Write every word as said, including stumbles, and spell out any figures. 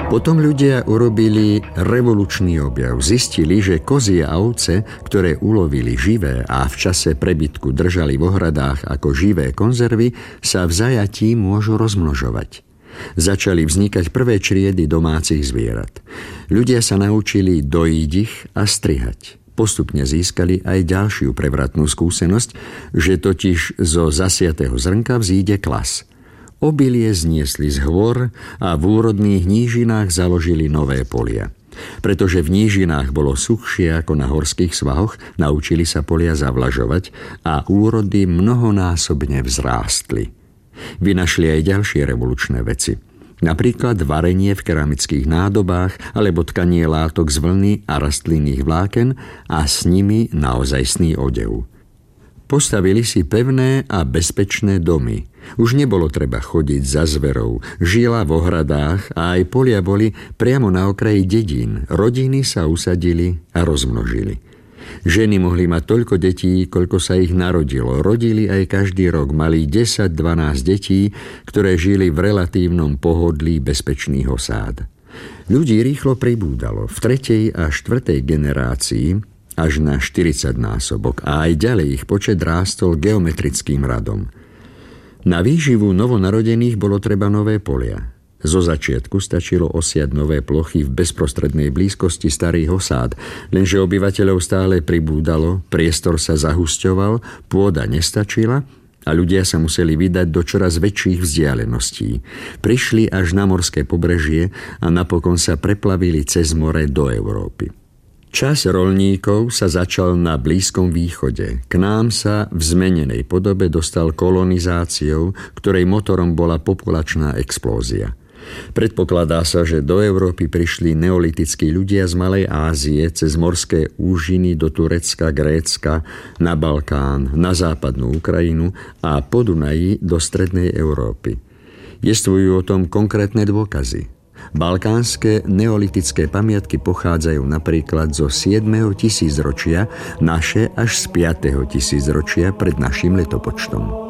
Potom ľudia urobili revolučný objav. Zistili, že kozie a ovce, ktoré ulovili živé a v čase prebytku držali v ohradách ako živé konzervy, sa v zajatí môžu rozmnožovať. Začali vznikať prvé čriedy domácich zvierat. Ľudia sa naučili dojiť ich a strihať. Postupne získali aj ďalšiu prevratnú skúsenosť, že totiž zo zasiatého zrnka vzíde klas. Obilie zniesli z hôr a v úrodných nížinách založili nové polia. Pretože v nížinách bolo suchšie ako na horských svahoch, naučili sa polia zavlažovať a úrody mnohonásobne vzrástli. Vynašli aj ďalšie revolučné veci. Napríklad varenie v keramických nádobách alebo tkanie látok z vlny a rastlinných vláken a s nimi naozajstný odev. Postavili si pevné a bezpečné domy. Už nebolo treba chodiť za zverou. Žila v ohradách a aj polia boli priamo na okraji dedín. Rodiny sa usadili a rozmnožili. Ženy mohli mať toľko detí, koľko sa ich narodilo. Rodili aj každý rok. Mali desať dvanásť detí, ktoré žili v relatívnom pohodlí bezpečných osád. Ľudí rýchlo pribúdalo. V tretej a štvrtej generácii až na štyridsaťnásobok a aj ďalej ich počet rástol geometrickým radom. Na výživu novonarodených bolo treba nové polia. Zo začiatku stačilo osiať nové plochy v bezprostrednej blízkosti starých osád, lenže obyvateľov stále pribúdalo, priestor sa zahusťoval, pôda nestačila a ľudia sa museli vydať do čoraz väčších vzdialeností. Prišli až na morské pobrežie a napokon sa preplavili cez more do Európy. Čas roľníkov sa začal na Blízkom východe. K nám sa v zmenenej podobe dostal kolonizáciou, ktorej motorom bola populačná explózia. Predpokladá sa, že do Európy prišli neolitickí ľudia z Malej Ázie cez morské úžiny do Turecka, Grécka, na Balkán, na západnú Ukrajinu a po Dunaji do strednej Európy. Jestvujú o tom konkrétne dôkazy. Balkánske neolitické pamiatky pochádzajú napríklad zo siedmeho tisícročia, naše až z piateho tisícročia pred našim letopočtom.